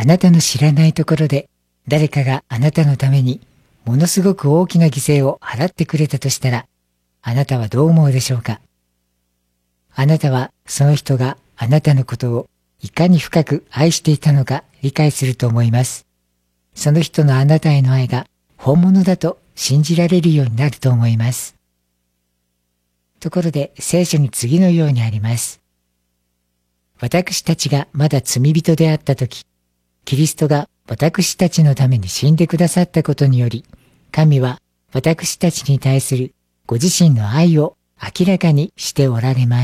あなたの知らないところで誰かがあなたのためにものすごく大きな犠牲を払ってくれたとしたら、あなたはどう思うでしょうか。あなたはその人があなたのことをいかに深く愛していたのか理解すると思います。その人のあなたへの愛が本物だと信じられるようになると思います。ところで聖書に次のようにあります。私たちがまだ罪人であったとき、キリストが私たちのために死んでくださったことにより、神は私たちに対するご自身の愛を明らかにしておられます。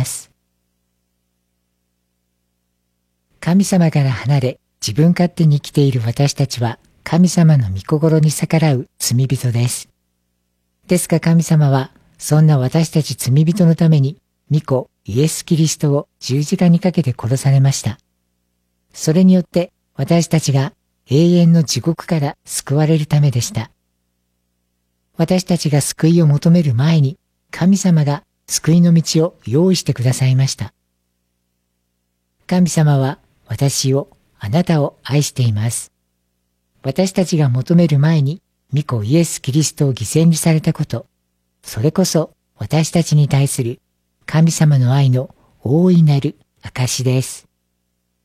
神様から離れ自分勝手に生きている私たちは神様の御心に逆らう罪人です。ですが神様はそんな私たち罪人のために御子イエス・キリストを十字架にかけて殺されました。それによって私たちが永遠の地獄から救われるためでした。私たちが救いを求める前に神様が救いの道を用意してくださいました。神様は私を、あなたを愛しています。私たちが求める前に御子イエス・キリストを犠牲にされたこと、それこそ私たちに対する神様の愛の大いなる証です。